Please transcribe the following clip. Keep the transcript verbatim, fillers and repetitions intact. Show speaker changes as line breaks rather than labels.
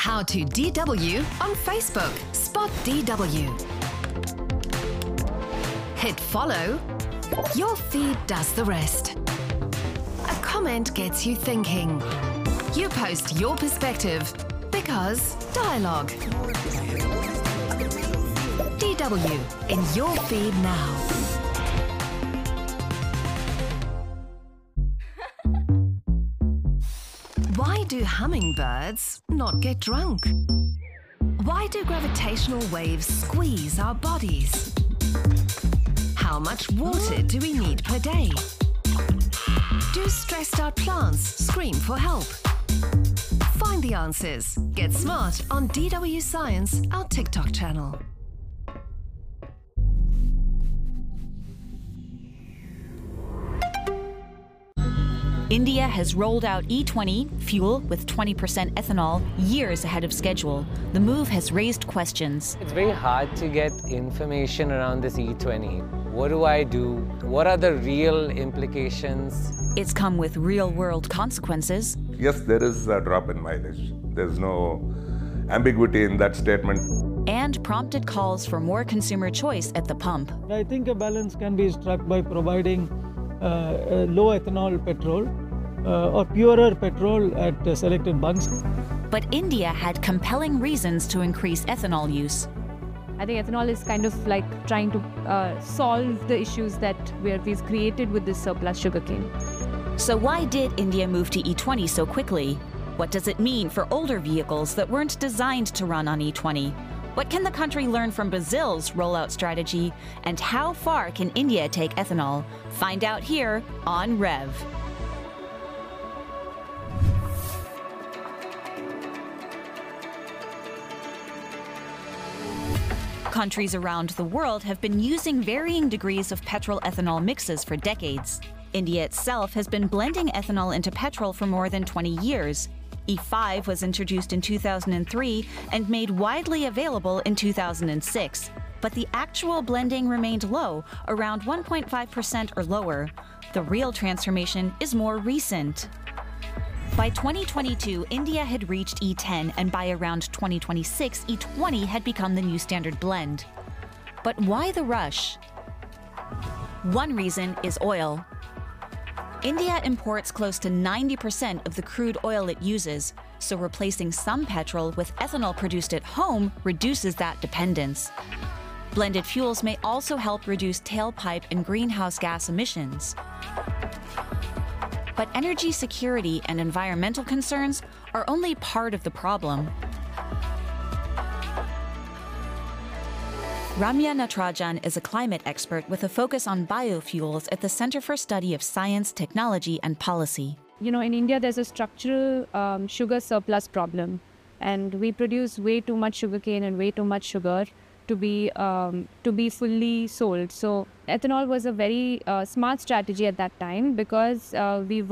How to D W on Facebook. Spot D W. Hit follow. Your feed does the rest. A comment gets you thinking. You post your perspective because dialogue. D W in your feed now. Why do hummingbirds not get drunk? Why do gravitational waves squeeze our bodies? How much water do we need per day? Do stressed out plants scream for help? Find the answers. Get smart on D W Science, our TikTok channel.
India has rolled out E twenty, fuel with twenty percent ethanol, years ahead of schedule. The move has raised questions.
It's very hard to get information around this E twenty. What do I do? What are the real implications?
It's come with real-world consequences.
Yes, there is a drop in mileage. There's no ambiguity in that statement.
And prompted calls for more consumer choice at the pump.
I think a balance can be struck by providing uh, low ethanol petrol uh, or purer petrol at uh, selected bunks.
But India had compelling reasons to increase ethanol use.
I think ethanol is kind of like trying to uh, solve the issues that we've created with this surplus sugarcane.
So why did India move to E twenty so quickly? What does it mean for older vehicles that weren't designed to run on E twenty? What can the country learn from Brazil's rollout strategy? And how far can India take ethanol? Find out here on Rev. Countries around the world have been using varying degrees of petrol-ethanol mixes for decades. India itself has been blending ethanol into petrol for more than twenty years. E five was introduced in two thousand three and made widely available in two thousand six. But the actual blending remained low, around one point five percent or lower. The real transformation is more recent. By twenty twenty-two, India had reached E ten, and by around twenty twenty-six, E twenty had become the new standard blend. But why the rush? One reason is oil. India imports close to ninety percent of the crude oil it uses, so replacing some petrol with ethanol produced at home reduces that dependence. Blended fuels may also help reduce tailpipe and greenhouse gas emissions. But energy security and environmental concerns are only part of the problem. Ramya Natarajan is a climate expert with a focus on biofuels at the Center for Study of Science, Technology and Policy.
You know, in India, there's a structural um, sugar surplus problem, and we produce way too much sugarcane and way too much sugar to be um, to be fully sold. So ethanol was a very uh, smart strategy at that time because uh, we